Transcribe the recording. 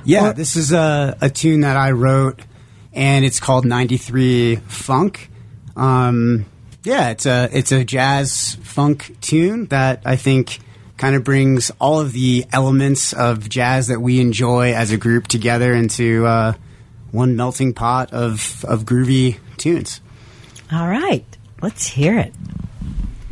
Yeah, this is a tune that I wrote, and it's called 93 Funk. Yeah, it's a jazz funk tune that I think kind of brings all of the elements of jazz that we enjoy as a group together into one melting pot of groovy tunes. All right, let's hear it.